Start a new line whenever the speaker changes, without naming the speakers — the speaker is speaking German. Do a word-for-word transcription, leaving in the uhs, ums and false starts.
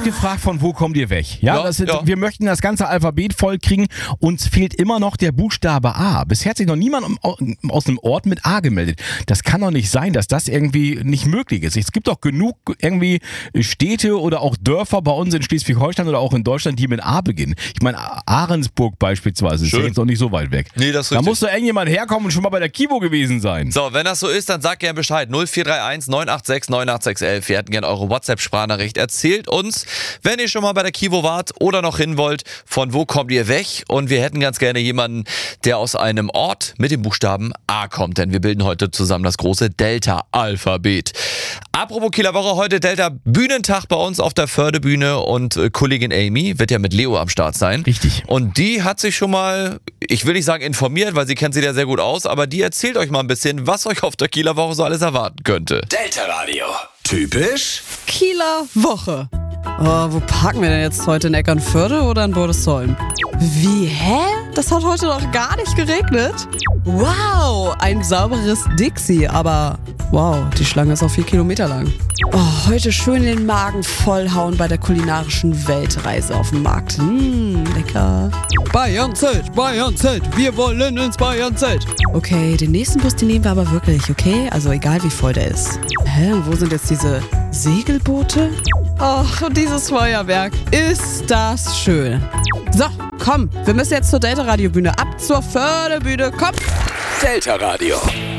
hast gefragt, von wo kommt ihr weg? Ja,
Ja,
das sind,
ja.
wir möchten das ganze Alphabet voll kriegen. Uns fehlt immer noch der Buchstabe A. Bisher hat sich noch niemand aus einem Ort mit A gemeldet. Das kann doch nicht sein, dass das irgendwie nicht möglich ist. Es gibt doch genug irgendwie Städte oder auch Dörfer bei uns in Schleswig-Holstein oder auch in Deutschland, die mit A beginnen. Ich meine, Ahrensburg beispielsweise ist ja
Schön.
jetzt noch nicht so weit weg.
Nee, das ist
Da
richtig.
muss doch irgendjemand herkommen und schon mal bei der Kivo gewesen sein.
So, wenn das so ist, dann sagt gerne Bescheid. null vier drei eins neun acht sechs neun acht sechs eins eins. Wir hätten gerne eure WhatsApp-Sprachnachricht. Erzählt uns, wenn ihr schon mal bei der Kivo wart oder noch hin wollt, von wo kommt ihr weg? Und wir hätten ganz gerne jemanden, der aus einem Ort mit dem Buchstaben A kommt. Denn wir bilden heute zusammen das große Delta-Alphabet. Apropos Kieler Woche, heute Delta-Bühnentag bei uns auf der Fördebühne. Und äh, Kollegin Amy wird ja mit Leo am Start sein.
Richtig.
Und die hat sich schon mal, ich will nicht sagen informiert, weil sie kennt sich ja sehr gut aus, aber die erzählt euch mal ein bisschen, was euch auf der Kieler Woche so alles erwarten könnte.
Delta Radio. Typisch
Kieler Woche. Oh, wo parken wir denn jetzt heute? In Eckernförde oder in Bordesholm? Wie, hä? Das hat heute noch gar nicht geregnet? Wow, ein sauberes Dixie, aber wow, die Schlange ist auch vier Kilometer lang. Oh, heute schön den Magen vollhauen bei der kulinarischen Weltreise auf dem Markt. Mmh, lecker. Bayernzelt, Bayernzelt, wir wollen ins Bayernzelt. Okay, den nächsten Bus, den nehmen wir aber wirklich, okay? Also egal wie voll der ist. Hä, und wo sind jetzt diese Segelboote? Och, und dieses Feuerwerk. Ist das schön. So, komm, wir müssen jetzt zur Delta-Radio-Bühne. Ab zur Förderbühne, komm.
Delta Radio.